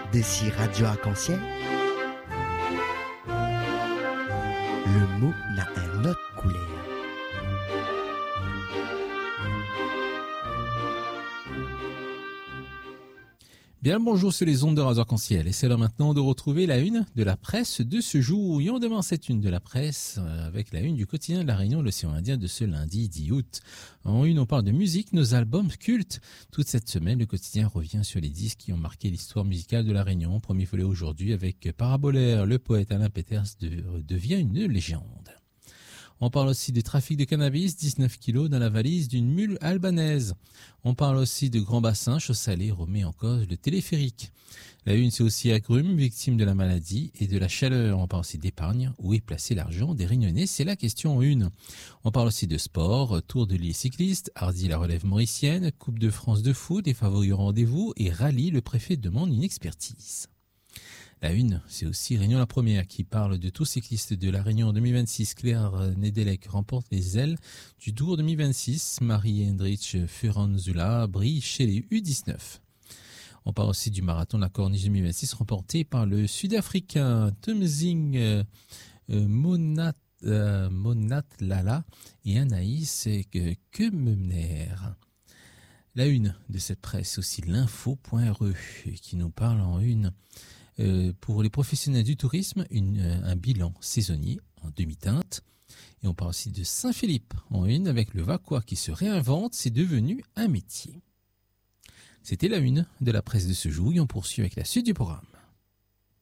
D'ici Radio Arc-en-Ciel, le mot n'a un autre couleur. Bien le bonjour sur les ondes de Radio Arc-en-Ciel. Et c'est l'heure maintenant de retrouver la une de la presse de ce jour. Et on démarre cette une de la presse avec la une du quotidien de la Réunion, l'Océan Indien de ce lundi 10 août. En une, on parle de musique, nos albums cultes. Toute cette semaine, le quotidien revient sur les disques qui ont marqué l'histoire musicale de la Réunion. Premier volet aujourd'hui avec Parabolaire, le poète Alain Peters devient une légende. On parle aussi du trafic de cannabis, 19 kilos dans la valise d'une mule albanaise. On parle aussi de Grand Bassin, Chaussalé remet en cause le téléphérique. La une, c'est aussi Agrumes, victime de la maladie et de la chaleur. On parle aussi d'épargne. Où est placé l'argent des Réunionnais? C'est la question une. On parle aussi de sport, Tour de l'île cycliste, Hardy la relève mauricienne, Coupe de France de foot, les favoris au rendez-vous et rallye, le préfet demande une expertise. La une, c'est aussi Réunion la première qui parle de tout cycliste de la Réunion 2026. Claire Nedelec remporte les ailes du Tour 2026. Marie-Hendrich Furanzula brille chez les U19. On parle aussi du marathon de la Corniche 2026 remporté par le Sud-Africain Tenzing Monat Lala et Anaïs Kemmener. La une de cette presse, aussi l'info.re qui nous parle en une. Pour les professionnels du tourisme, un bilan saisonnier en demi-teinte. Et on parle aussi de Saint-Philippe en une avec le Vacois qui se réinvente, c'est devenu un métier. C'était la une de la presse de ce jour et on poursuit avec la suite du programme.